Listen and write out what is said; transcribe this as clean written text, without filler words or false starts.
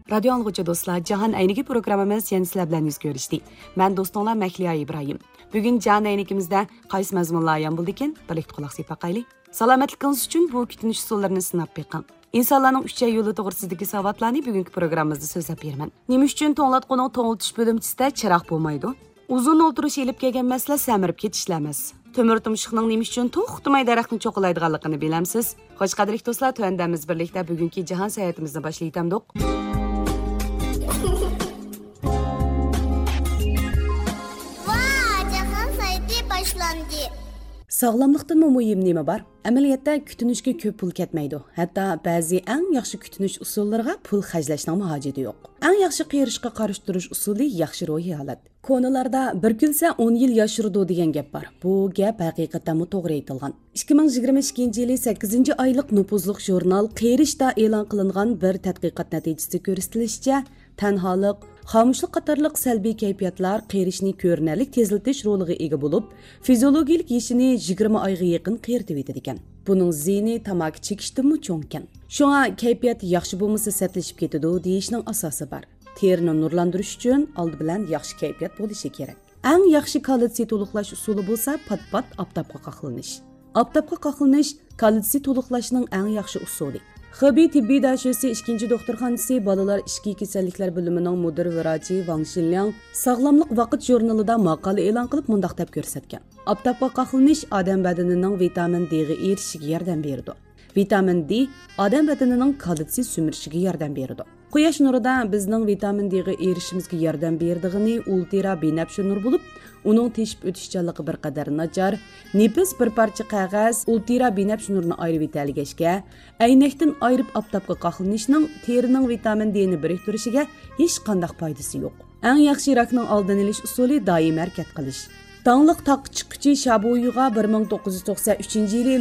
Radyo anlıqçı dostlar, Cahan Əyniki programımız yeni sizlər bilan yüz görüşdü. Mən dostunlar Məhliya İbrahim. Bugün Cahan Əynikimizdə qaysı məzmunlar yan buldu ekan, birlikdə qulaq sepaqaylı. Salomatliginiz uchun bu kutinish usullarini sinab beqing. İnsanlarning 3 yo'li to'g'risidagi savatlarni bugungi programmamizda so'zlab beraman. Nima uchun to'nglatquning to'ngiltish bo'limchisida chiroq bo'lmaydi? Uzun o'tirish elib kelgan masala samirib ketishlar emas. Tömür tumshuqning nima uchun to'xtamay daraxtni cho'qilaydiganligini bilamsiz? Xo'sh qadrli do'stlar, to'yandamiz birlikda bugungi jahon sayohatimizni boshlaytamdik. Sağlamlıqdan mühim nima bor? Amaliyotda kutinishga ko'p pul ketmaydi. Hatto ba'zi eng yaxshi kutinish usullariga pul xarjlashning hojati yo'q. Eng yaxshi qiyirishga qarshi usuli yaxshi ro'yi holat. Konalarda bir kulsa 10 yil yashirdi degan gap bor. Bu gap haqiqatan to'g'ri aytilgan. 2022-yili 8-oylik nupuzliq jurnal Qiyirishda e'lon qilingan bir tadqiqot natijasida ko'rsatilishicha, tanholik, xamushlik qatorliq salbiy kayfiyatlar qiyirishni ko'rinarli tezlatish roliga ega bo'lib, fiziologik yashini 20 oyga yaqin qiyirtib etadi ekan. Buning ziyni tamaki chekishdimi cho'nkan. Shunga kayfiyat yaxshi bo'lmasa satlashib ketadi deyishning asosi bor. Terini nurlantirish uchun oldi bilan yaxshi kayfiyat bo'lishi kerak. Eng yaxshi kalsiy to'liqlash usuli bo'lsa pat-pat oftobga qoqilinish. Oftobga qoqilinish kalsiy to'liqlashning eng yaxshi usuli. Xibey tibbiy dashasi 2-chi doktorxonasi bolalar ishki kasalliklar bo'limining mudir vrachi Wang Xinliang sog'lomlik vaqt jurnalida maqola e'lon qilib mundaq deb ko'rsatgan. Oftobga qoqilinish odam badanining vitamin D ga erishishiga yordam beradi. Vitamin D odam badanining kalsiy sumirishiga yordam beradi. Quyosh nurida bizning vitamin D ga erishishimizga yordam berdigini ultra binafsha nur bo'lib, uning teshib o'tishchanligi bir qadar nachar. Nefis bir parcha qog'oz ultra binafsha nurni ayirib etilgashga, aynakdan ayirib oftobga qoqilishning terining vitamin D ni biriktirishiga hech qanday foydasi yo'q. Eng yaxshi rakning oldini olish usuli doim harakat qilish. Tanglik taq chiqquchi Shaboyuga 1993-yili